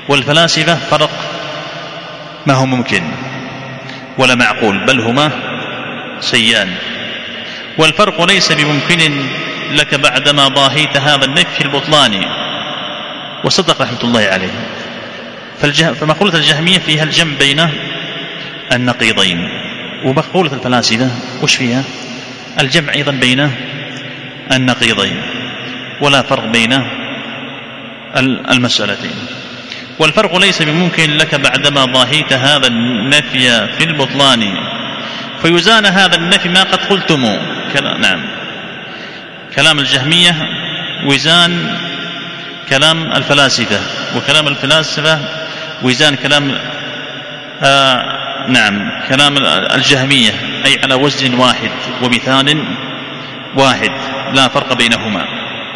والفلاسفة فرق ما هو ممكن ولا معقول، بل هما سيان. والفرق ليس بممكن لك بعدما ضاهيت هذا النفي البطلاني. وصدق رحمة الله عليه. فمقولة الجهمية فيها الجمع بين النقيضين، ومقولة الفلاسفة وش فيها؟ الجمع أيضا بين النقيضين، ولا فرق بين المسألتين. والفرق ليس بممكن لك بعدما ضاهيت هذا النفي في البطلان، فيزان هذا النفي ما قد قلتم. نعم، كلام الجهمية وزان كلام الفلاسفة، وكلام الفلاسفة وزان كلام كلام الجهمية، أي على وزن واحد ومثال واحد لا فرق بينهما.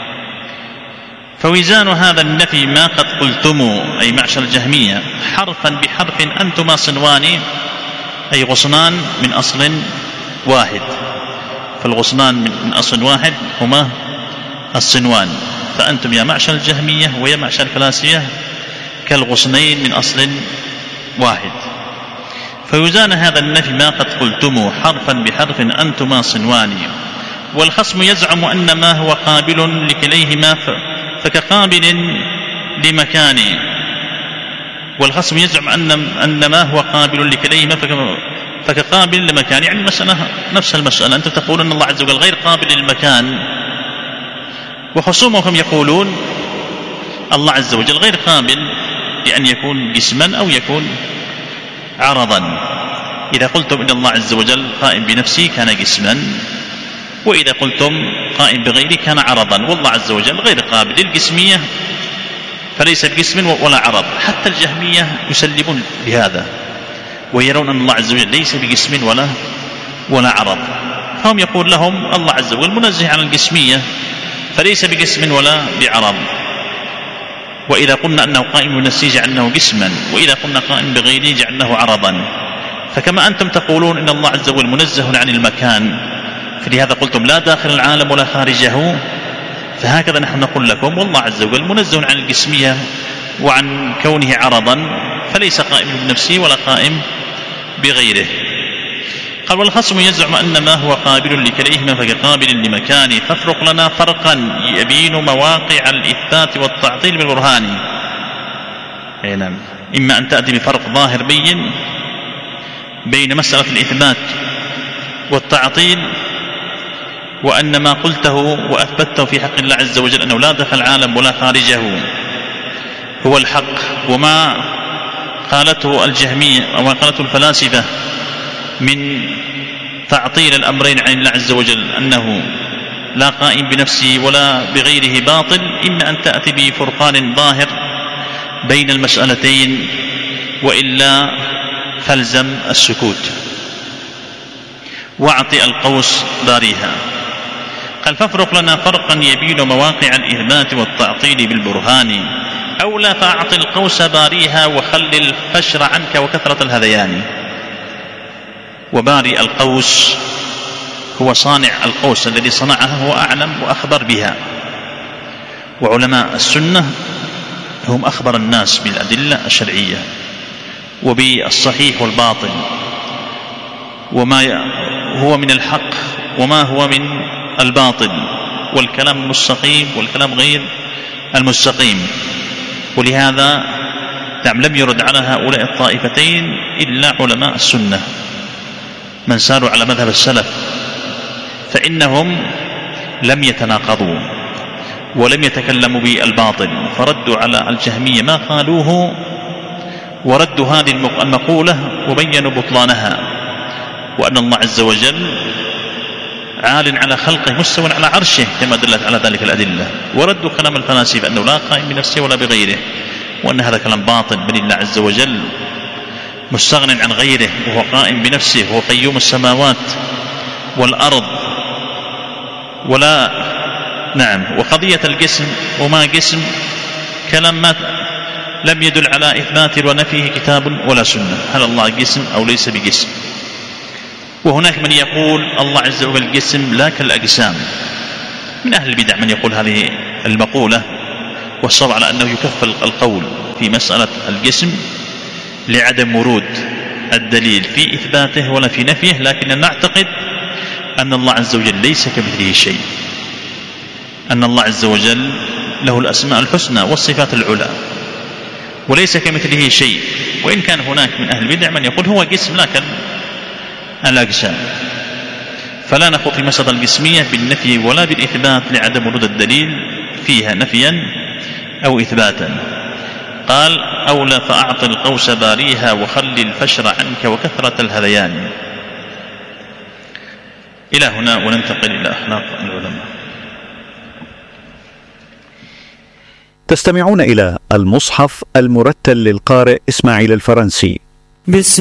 فوزان هذا النفي ما قد قلتم، أي معشر الجهمية، حرفا بحرف أنتما صنوان، أي غصنان من أصل واحد. فالغصنان من أصل واحد هما الصنوان، فأنتم يا معشر الجهمية ويا معشر الفلاسفة كالغصنين من أصل واحد. فيزان هذا النفي ما قد قلتم حرفا بحرف أنتما صنوان. والخصم يزعم أن ما هو قابل لكليهما فكقابل لمكان. والخصم يزعم أن ما هو قابل لكليهما فكقابل لمكان، يعني المسألة نفس المسألة. أنتم تقولون أن الله عز وجل غير قابل للمكان، وخصومكم يقولون الله عز وجل غير قابل لأن يكون جسما أو يكون عرضا. إذا قلتم إن الله عز وجل قائم بنفسه كان جسما، وإذا قلتم قائم بغيره كان عرضا. والله عز وجل غير قابل للجسمية، فليس بجسم ولا عرض. حتى الجهمية يسلمون بهذا ويرون أن الله عز وجل ليس بجسم ولا عرض. فهم يقول لهم الله عز وجل منزه عن الجسمية، فليس بجسم ولا بعرض. وإذا قلنا أنه قائم بنفسه جعلناه جسما، وإذا قلنا قائم بغيره جعلناه عرضا. فكما أنتم تقولون إن الله عز وجل منزه عن المكان، فلهذا قلتم لا داخل العالم ولا خارجه، فهكذا نحن نقول لكم والله عز وجل منزه عن الجسمية وعن كونه عرضا، فليس قائم بنفسه ولا قائم بغيره. قال والخصم يزعم أن ما هو قابل لكليهما فكقابل لمكانه، فافرق لنا فرقا يبين مواقع الإثبات والتعطيل بالبرهان. نعم، إما أن تأتي بفرق ظاهر بين مسألة الإثبات والتعطيل، وأن ما قلته وأثبته في حق الله عز وجل أنه لا دخل العالم ولا خارجه هو الحق، وما قالته الجهمية وما قالته الفلاسفة من تعطيل الأمرين عن الله عز وجل أنه لا قائم بنفسه ولا بغيره باطل. إما أن تأتي بفرقان ظاهر بين المسألتين، وإلا فالزم السكوت واعطي القوس باريها. قال فافرق لنا فرقا يبين مواقع الإثبات والتعطيل بالبرهان، أو لا فأعطي القوس باريها وخل الفشر عنك وكثرة الهذيان. وباري القوس هو صانع القوس، الذي صنعها هو أعلم وأخبر بها. وعلماء السنة هم أخبر الناس بالأدلة الشرعية وبالصحيح والباطل، وما هو من الحق وما هو من الباطل، والكلام المستقيم والكلام غير المستقيم. ولهذا لم يرد على هؤلاء الطائفتين إلا علماء السنة من ساروا على مذهب السلف، فإنهم لم يتناقضوا ولم يتكلموا بالباطل، فردوا على الجهمية ما قالوه، وردوا هذه المقولة وبينوا بطلانها، وأن الله عز وجل عال على خلقه مستوى على عرشه كما دلت على ذلك الأدلة. وردوا كلام الفلاسفة أنه لا قائم بنفسه ولا بغيره، وأن هذا كلام باطل، بل الله عز وجل مستغن عن غيره، وهو قائم بنفسه، وهو قيوم السماوات والأرض. وقضية الجسم وما جسم كلام ما لم يدل على إثبات ونفيه كتاب ولا سنة، هل الله جسم أو ليس بجسم. وهناك من يقول الله عز وجل جسم لا كالأجسام، من أهل البدع من يقول هذه المقولة، والصواب على أنه يكفل القول في مسألة الجسم لعدم ورود الدليل في إثباته ولا في نفيه، لكن نعتقد أن الله عز وجل ليس كمثله شيء، أن الله عز وجل له الأسماء الحسنى والصفات العلى وليس كمثله شيء. وإن كان هناك من أهل البدع من يقول هو جسم لكن الأجسام، فلا نخوض في مسألة الجسمية بالنفي ولا بالإثبات لعدم ورود الدليل فيها نفيا أو إثباتا. قال أولى فأعط القوس باريها وخل الفشر عنك وكثرة الهذيان. إلى هنا وننتقل إلى أخلاق العلماء. تستمعون إلى المصحف المرتل للقارئ إسماعيل الفرنسي.